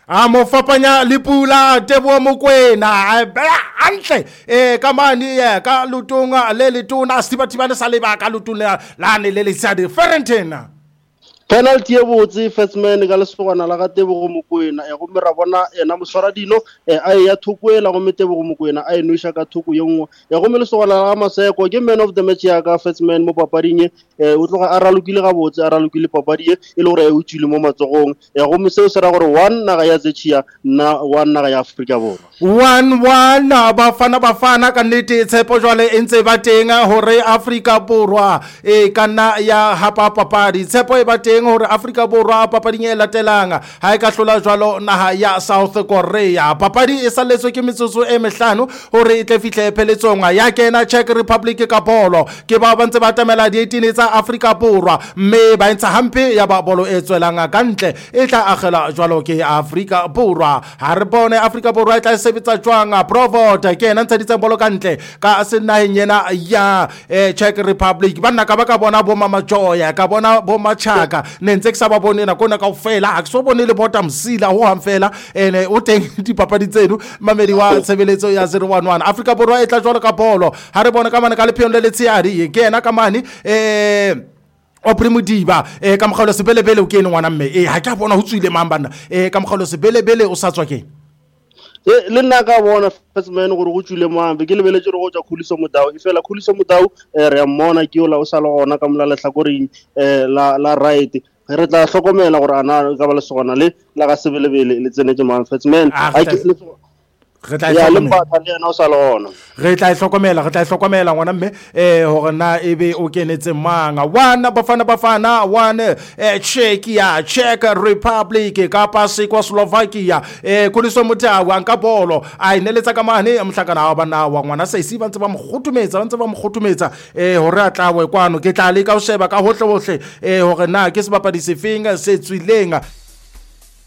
a mo fapanya le Pula Teboho Mokoena hantle ka mane ka lutunga le letona Setibatibane sa leba ka lutuna lane le lesadi Ferentena penalty e botse first man ka lesogana la ga Tebogo Mokoena go mera bona ena moswara dino a ya thukwela go Tebogo Mokoena a enoisha ka thuku ye nngwe ya go melesogana la Maseko ke man of the match ya ka first man mo papading o tloga a ralukile ga botse a ralukile papadi e le gore e utswile mo matsogong ya go meseo se ra gore 1 naga ya Zechia na 1 naga ya Afrika Borwa 1-1 bafana ka nnete tshepo jwale e ntse ba teng hore Afrika Borwa e kana ya hapa papadi tshepo e ba teng hore Afrika Borwa papading e latelang ha e ka hlola jwalo naha ya South Korea papadi e saletswe ke metsotso e mehlano hore e tle fihle pheletsong ya kena Czech Republic ka bolo ke ba ntse ba tamela di 18 tsa Afrika Borwa mme ba ntse hampe ya ba bolo e tswelang ka ntle e tla agela jwalo ke Afrika Borwa ha re bone Afrika Borwa e tla sebetsa jwang Provot ke ena ntse ditse bolo ka ntle ka senaheng yena ya Czech Republic banna ka ba ka bona bo Mama Joya ka bona bo Machaka ne ntse ke sa ba bone na kona ka ofela ha ke so bone le bota msila ho hamfela ene o teng dipapadi tseno mamedi wa tshebeletso ya 011 Afrika Borwa e tla jwalo ka bolo ha re bone ka mane ka lepheong le letsiari ke ena ka mane o Primidiba ka mogalo sebelebele o ke ene ngwana mme ha ke bona ho tswile mambana ka mogalo sebelebele o sa tswa ke le nna ka bona first man gore go tswile mambe ke lebeletse re go tswa Khuliso Mudau e fela Khuliso Mudau re mmona ke ola o sa le gona ka mola lehlakoreng la right re tla hlokomela gore ana ka ba le sogona le la ga sebelebele le tsenetse man first man ha ke re tla hlokomela ngwana mme hore na ebe o kenetse manga wana bafana one Czech Republic ka pasi kwa Slovakia Khuliso Mudau anka bolo a ineletsa ka mane mhlakana wa bana wa ngwana sa isi ba ntse ba mokhutumetsa hore a tlawe kwano ke tla le ka o sheba ka hohle hore na ke sebapadi sefeng se tswileng